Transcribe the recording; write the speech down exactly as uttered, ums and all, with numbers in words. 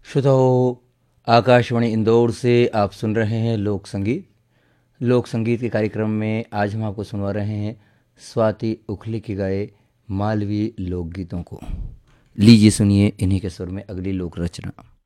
श्रोताओं, आकाशवाणी इंदौर से आप सुन रहे हैं लोक संगीत। लोक संगीत के कार्यक्रम में आज हम आपको सुनवा रहे हैं स्वाति उखले के गाए मालवीय लोकगीतों को। लीजिए सुनिए इन्हीं के सुर में अगली लोक रचना।